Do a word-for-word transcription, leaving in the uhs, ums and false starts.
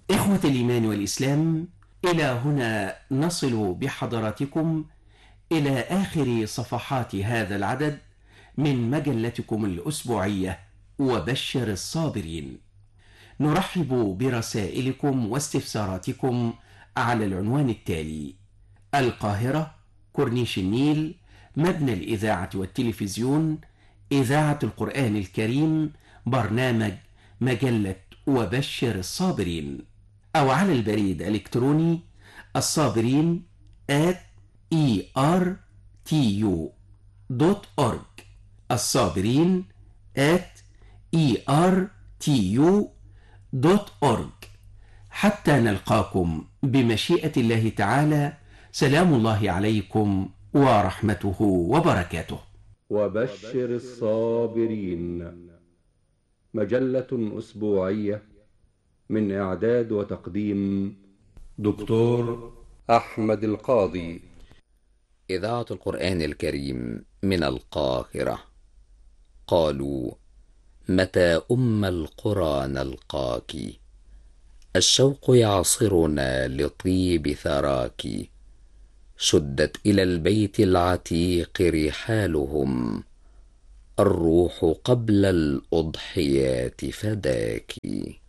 إخوة الإيمان والإسلام، إلى هنا نصل بحضراتكم إلى آخر صفحات هذا العدد من مجلتكم الأسبوعية وبشر الصابرين. نرحب برسائلكم واستفساراتكم على العنوان التالي: القاهرة، كورنيش النيل، مبنى الإذاعة والتلفزيون، إذاعة القرآن الكريم، برنامج مجلة وبشر الصابرين. أو على البريد الإلكتروني الصابرين at ertu.org، الصابرين at ertu.org. حتى نلقاكم بمشيئة الله تعالى، سلام الله عليكم ورحمته وبركاته. وبشر الصابرين، مجلة أسبوعية من إعداد وتقديم دكتور أحمد القاضي. إذاعة القرآن الكريم من القاهرة. قالوا: متى أم القرى نلقاك، الشوق يعصرنا لطيب ثراك، شدت إلى البيت العتيق رحالهم، الروح قبل الأضحيات فداك.